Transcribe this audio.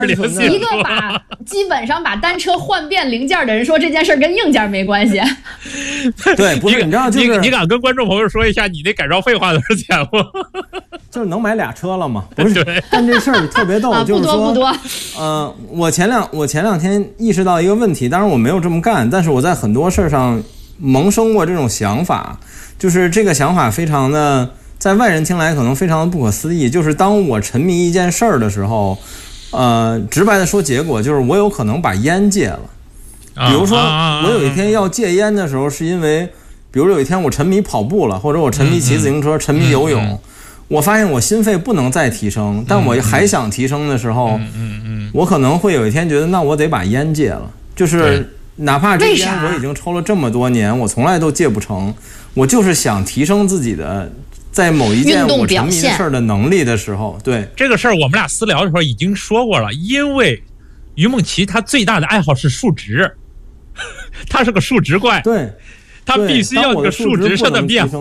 一个基本上把单车换遍零件的人说这件事跟硬件没关系。 对，不是你知道，就是你敢跟观众朋友说一下你那改装费花多少钱吗？ 就是能买俩车了嘛？不是，但这事儿特别逗，就是说， 不多。 我前两天意识到一个问题，当然我没有这么干，但是我在很多事儿上萌生过这种想法，就是这个想法非常的，在外人听来可能非常的不可思议，就是当我沉迷一件事儿的时候，直白的说，结果就是我有可能把烟戒了。比如说，我有一天要戒烟的时候，是因为，比如有一天我沉迷跑步了，或者我沉迷骑自行车，沉迷游泳。我发现我心肺不能再提升，但我还想提升的时候，我可能会有一天觉得，那我得把烟戒了。就是哪怕这烟我已经抽了这么多年，我从来都戒不成，我就是想提升自己的在某一件我沉迷的事儿的能力的时候。对这个事儿，我们俩私聊的时候已经说过了，因为于梦琪他最大的爱好是数值，他是个数值怪， 对， 他必须要这个数值上的变化。